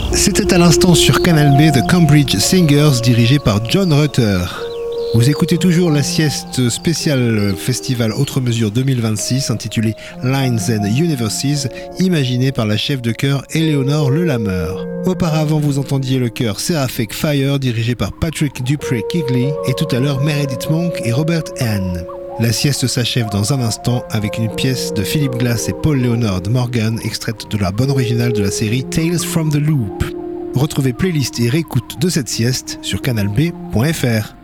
C'était à l'instant sur Canal B The Cambridge Singers dirigé par John Rutter. Vous écoutez toujours la sieste spéciale Festival Autre Mesure 2026 intitulée Lines and Universes, imaginée par la chef de chœur Éléonore Lelameur. Auparavant, vous entendiez le chœur Seraphic Fire dirigé par Patrick Dupree-Kigley et tout à l'heure Meredith Monk et Robert Hahn. La sieste s'achève dans un instant avec une pièce de Philip Glass et Paul Leonard Morgan extraite de la bande originale de la série Tales from the Loop. Retrouvez playlist et réécoute de cette sieste sur canalb.fr.